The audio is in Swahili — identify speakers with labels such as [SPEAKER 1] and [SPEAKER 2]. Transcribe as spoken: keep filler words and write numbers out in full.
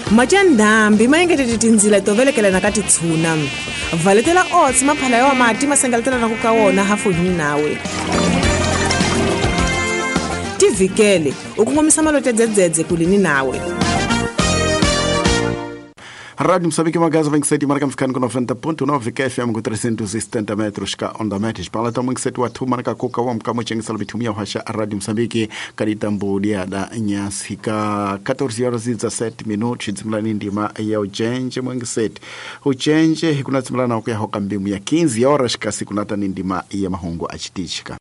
[SPEAKER 1] Majandambi mayengetete tindzila tovelekela nakati tshuna. Valetela ots maphala ya mati masengaletela na kuka wona hafu hini nawe. Tivikele ukungomisa malote dzedzedze kulini nawe.
[SPEAKER 2] Rádio Moçambique Magaza vinte e sete marca ficando com noventa ponto nove K F M com trezentos e setenta metros cá onda metros para lá muito sete watu marca coca wam kama chenga salbi tumia hasha Rádio Moçambique karitambo dia da nyasika quatorze horas e dezessete minutos dzimlani ndima ya ujenje mwingi sete ujenje kuna dzimlana kwa hoka mbimu ya quinze horas kasi kunata ndima ya mahongo achitichika